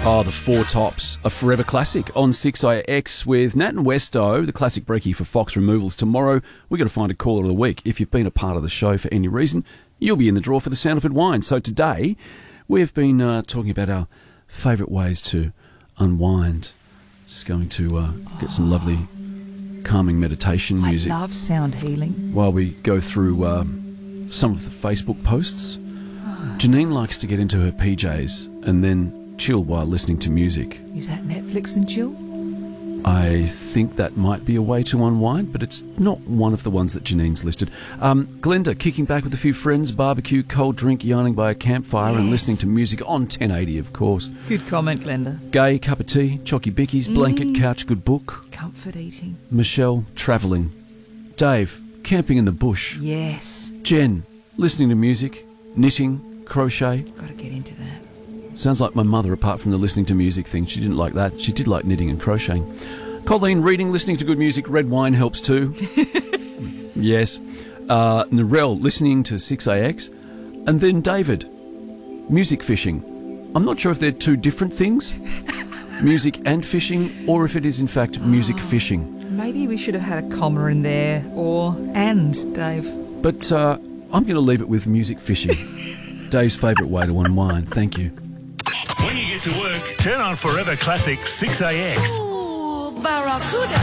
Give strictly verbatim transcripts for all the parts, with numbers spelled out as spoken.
Oh, the Four Tops, a forever classic on six A X with Nat and Westo, the classic brekkie for Fox Removals. Tomorrow, we're going to find a caller of the week. If you've been a part of the show for any reason, you'll be in the draw for the Sandifer wine. So today, we've been uh, talking about our favourite ways to unwind. Just going to uh, get some lovely calming meditation music. I love sound healing. While we go through um, some of the Facebook posts. Janine likes to get into her P Js and then chill while listening to music. Is that Netflix and chill? I think that might be a way to unwind, but it's not one of the ones that Janine's listed. Um, Glenda, kicking back with a few friends, barbecue, cold drink, yarning by a campfire, yes, and listening to music on ten eighty, of course. Good comment, Glenda. Gay, cup of tea, chocky bickies, blanket, mm. couch, good book. Comfort eating. Michelle, travelling. Dave, camping in the bush. Yes. Jen, listening to music, knitting, crochet. Got to get into that. Sounds like my mother, apart from the listening to music thing. She didn't like that. She did like knitting and crocheting. Colleen, reading, listening to good music. Red wine helps too. Yes. Uh, Narelle, listening to six A X. And then David, music fishing. I'm not sure if they're two different things, music and fishing, or if it is in fact music oh, fishing. Maybe we should have had a comma in there, or and, Dave. But uh, I'm going to leave it with music fishing. Dave's favourite way to unwind. Thank you. When you get to work, turn on Forever Classic six A X. Ooh, Barracuda.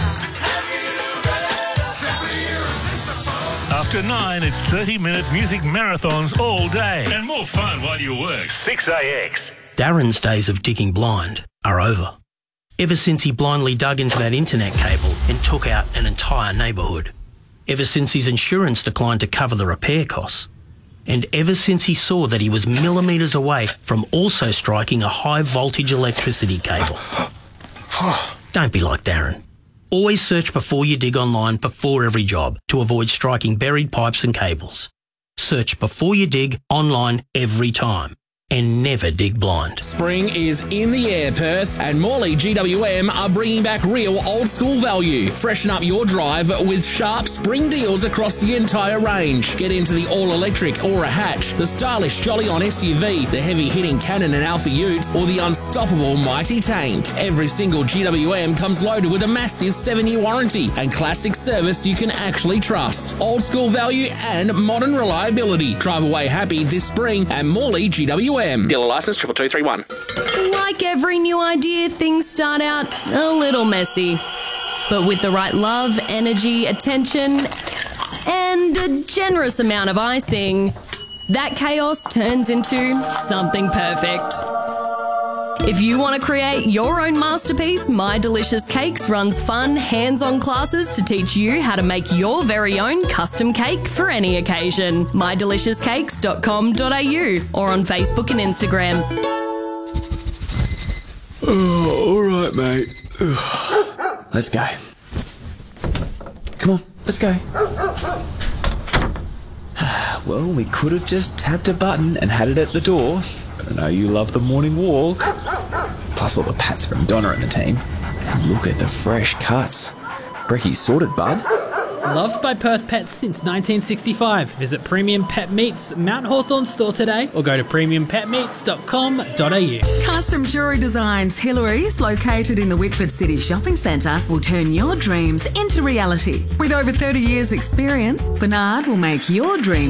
After nine, it's thirty-minute music marathons all day. And more fun while you work. six A X. Darren's days of digging blind are over. Ever since he blindly dug into that internet cable and took out an entire neighbourhood. Ever since his insurance declined to cover the repair costs. And ever since he saw that he was millimetres away from also striking a high-voltage electricity cable. Don't be like Darren. Always search before you dig online before every job to avoid striking buried pipes and cables. Search before you dig online every time. And never dig blind. Spring is in the air, Perth, and Morley G W M are bringing back real old-school value. Freshen up your drive with sharp spring deals across the entire range. Get into the all-electric Aura Hatch, the stylish Jolly-On S U V, the heavy-hitting Cannon and Alpha Utes, or the unstoppable Mighty Tank. Every single G W M comes loaded with a massive seven-year warranty and classic service you can actually trust. Old-school value and modern reliability. Drive away happy this spring at Morley G W M. Dealer licence triple two three one. Like every new idea, things start out a little messy. But with the right love, energy, attention, and a generous amount of icing, that chaos turns into something perfect. If you want to create your own masterpiece, My Delicious Cakes runs fun, hands-on classes to teach you how to make your very own custom cake for any occasion. my delicious cakes dot com dot a u or on Facebook and Instagram. Oh, all right, mate. Let's go. Come on, let's go. Well, we could have just tapped a button and had it at the door. But I know you love the morning walk. Plus all the pats from Donna and the team. And look at the fresh cuts. Brekkie's sorted, bud. Loved by Perth Pets since nineteen sixty-five. Visit Premium Pet Meats Mount Hawthorn store today or go to premium pet meats dot com dot a u. Custom Jewellery Designs Hillary's, located in the Whitford City Shopping Centre, will turn your dreams into reality. With over thirty years experience, Bernard will make your dreams